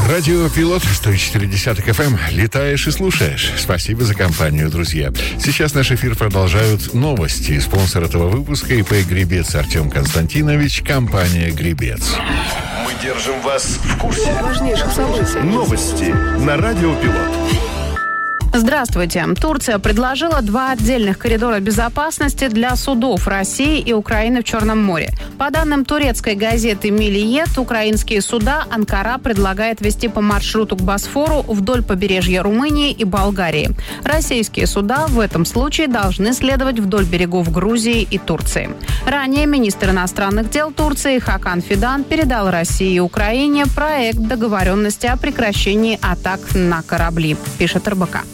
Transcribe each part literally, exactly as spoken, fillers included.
Радио Пилот сто четыре эф эм. Летаешь и слушаешь. Спасибо за компанию, друзья. Сейчас наш эфир продолжают новости. Спонсор этого выпуска ИП «Гребец» Артем Константинович, компания «Гребец». Мы держим вас в курсе важнейших событий. Новости на Радио Пилот. Здравствуйте. Турция предложила два отдельных коридора безопасности для судов России и Украины в Черном море. По данным турецкой газеты «Миллиет», украинские суда Анкара предлагает вести по маршруту к Босфору вдоль побережья Румынии и Болгарии. Российские суда в этом случае должны следовать вдоль берегов Грузии и Турции. Ранее министр иностранных дел Турции Хакан Фидан передал России и Украине проект договоренности о прекращении атак на корабли, пишет эр бэ ка.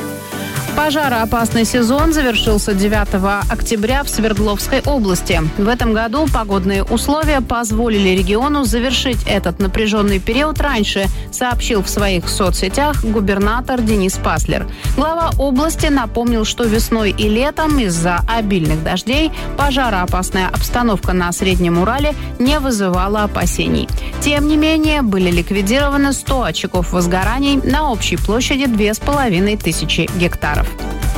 Пожароопасный сезон завершился девятого октября в Свердловской области. В этом году погодные условия позволили региону завершить этот напряженный период раньше, сообщил в своих соцсетях губернатор Денис Паслер. Глава области напомнил, что весной и летом из-за обильных дождей пожароопасная обстановка на Среднем Урале не вызывала опасений. Тем не менее, были ликвидированы сто очагов возгораний на общей площади две с половиной тысячи гектаров.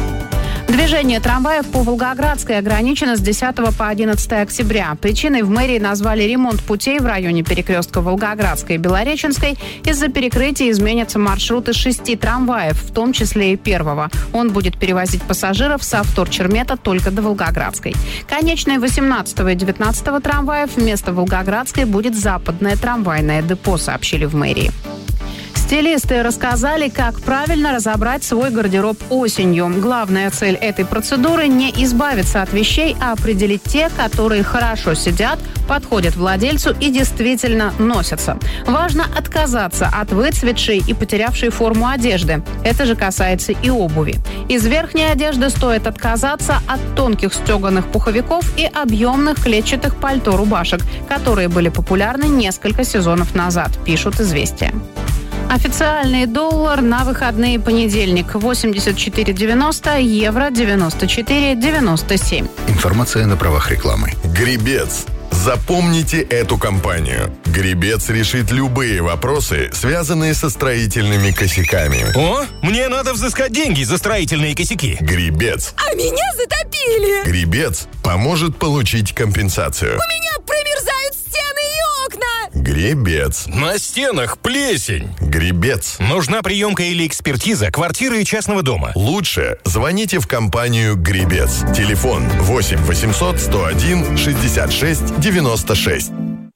Движение трамваев по Волгоградской ограничено с десятого по одиннадцатое октября. Причиной в мэрии назвали ремонт путей в районе перекрестка Волгоградской и Белореченской. Из-за перекрытия изменятся маршруты шести трамваев, в том числе и первого. Он будет перевозить пассажиров со Вторчермета только до Волгоградской. Конечной восемнадцатого и девятнадцатого трамваев вместо Волгоградской будет западное трамвайное депо, сообщили в мэрии. Стилисты рассказали, как правильно разобрать свой гардероб осенью. Главная цель этой процедуры – не избавиться от вещей, а определить те, которые хорошо сидят, подходят владельцу и действительно носятся. Важно отказаться от выцветшей и потерявшей форму одежды. Это же касается и обуви. Из верхней одежды стоит отказаться от тонких стеганых пуховиков и объемных клетчатых пальто-рубашек, которые были популярны несколько сезонов назад, пишут «Известия». Официальный доллар на выходные понедельник восемьдесят четыре девяносто, евро девяносто четыре девяносто семь. Информация на правах рекламы. Гребец. Запомните эту компанию. Гребец решит любые вопросы, связанные со строительными косяками. О, мне надо взыскать деньги за строительные косяки. Гребец. А меня затопили. Гребец поможет получить компенсацию. У меня промерзают стены и окна. Гребец. На стенах плесень. Гребец. Нужна приемка или экспертиза квартиры и частного дома. Лучше звоните в компанию «Гребец». Телефон восемь восемьсот сто один шестьдесят шесть девяносто шесть.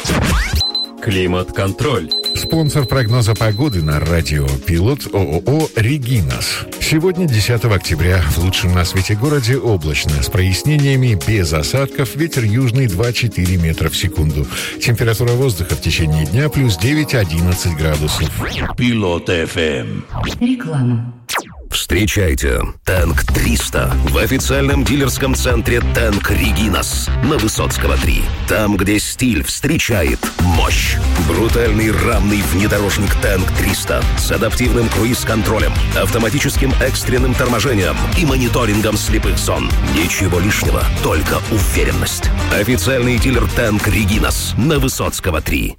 Климат-контроль. Спонсор прогноза погоды на радио Пилот ООО «Регинас». Сегодня, десятого октября, в лучшем на свете городе облачно, с прояснениями, без осадков, ветер южный два-четыре метра в секунду. Температура воздуха в течение дня плюс девять-одиннадцать градусов. Пилот эф эм. Реклама. Встречайте Танк триста в официальном дилерском центре Танк Регинас на Высоцкого три. Там, где стиль встречает мощь. Брутальный рамный внедорожник Танк триста с адаптивным круиз-контролем, автоматическим экстренным торможением и мониторингом слепых зон. Ничего лишнего, только уверенность. Официальный дилер Танк Регинас на Высоцкого три.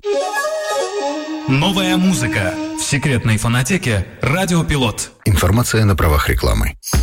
Новая музыка в секретной фонотеке «Радио Пилот». Информация на правах рекламы.